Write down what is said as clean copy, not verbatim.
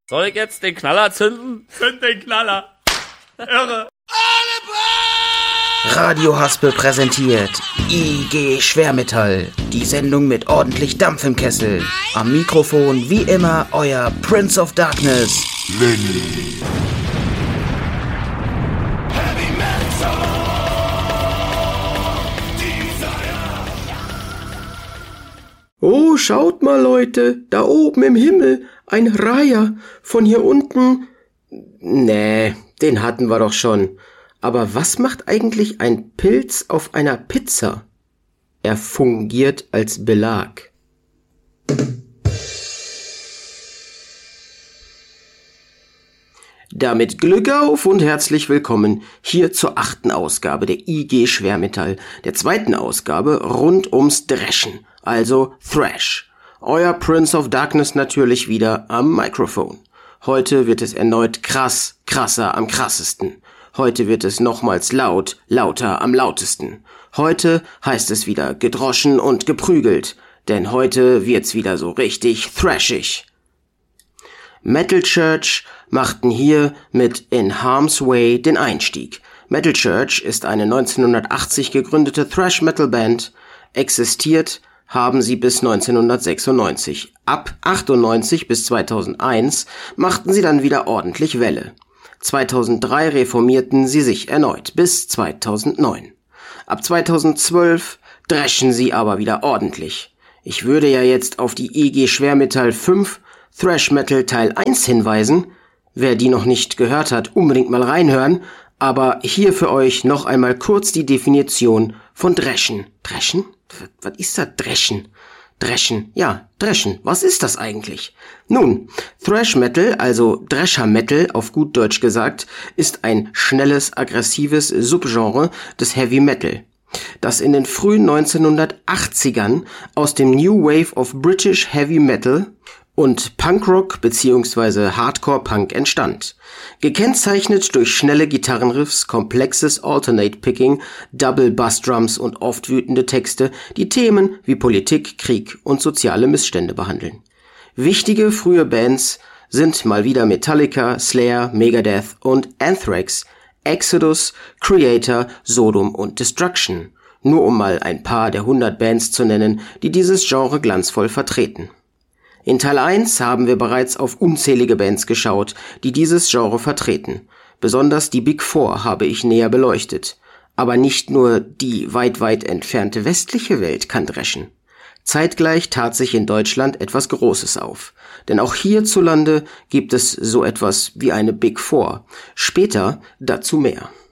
Soll ich jetzt den Knaller zünden? Zünd den Knaller. Irre. Radio Haspel präsentiert IG Schwermetall, die Sendung mit ordentlich Dampf im Kessel. Am Mikrofon wie immer euer Prince of Darkness, Lenny. Oh, schaut mal, Leute, da oben im Himmel, ein Reiher. Von hier unten... Nee, den hatten wir doch schon. Aber was macht eigentlich ein Pilz auf einer Pizza? Er fungiert als Belag. Damit Glück auf und herzlich willkommen hier zur 8. Ausgabe der IG Schwermetall, der 2. Ausgabe rund ums Dreschen, also Thrash. Euer Prince of Darkness natürlich wieder am Mikrofon. Heute wird es erneut krass, krasser am krassesten. Heute wird es nochmals laut, lauter am lautesten. Heute heißt es wieder gedroschen und geprügelt, denn heute wird's wieder so richtig thrashig. Metal Church machten hier mit In Harm's Way den Einstieg. Metal Church ist eine 1980 gegründete Thrash-Metal-Band. Existiert haben sie bis 1996. Ab 98 bis 2001 machten sie dann wieder ordentlich Welle. 2003 reformierten sie sich erneut bis 2009. Ab 2012 dreschen sie aber wieder ordentlich. Ich würde ja jetzt auf die IG Schwermetall 5 Thrash Metal Teil 1 hinweisen. Wer die noch nicht gehört hat, unbedingt mal reinhören. Aber hier für euch noch einmal kurz die Definition von Dreschen. Dreschen? Was ist das Dreschen? Dreschen, ja, Dreschen. Was ist das eigentlich? Nun, Thrash Metal, also Drescher Metal auf gut Deutsch gesagt, ist ein schnelles, aggressives Subgenre des Heavy Metal, das in den frühen 1980ern aus dem New Wave of British Heavy Metal und Punkrock bzw. Hardcore-Punk entstand. Gekennzeichnet durch schnelle Gitarrenriffs, komplexes Alternate-Picking, Double-Bass-Drums und oft wütende Texte, die Themen wie Politik, Krieg und soziale Missstände behandeln. Wichtige frühe Bands sind mal wieder Metallica, Slayer, Megadeth und Anthrax, Exodus, Creator, Sodom und Destruction. Nur um mal ein paar der 100 Bands zu nennen, die dieses Genre glanzvoll vertreten. In Teil 1 haben wir bereits auf unzählige Bands geschaut, die dieses Genre vertreten. Besonders die Big Four habe ich näher beleuchtet. Aber nicht nur die weit entfernte westliche Welt kann dreschen. Zeitgleich tat sich in Deutschland etwas Großes auf. Denn auch hierzulande gibt es so etwas wie eine Big Four. Später dazu mehr.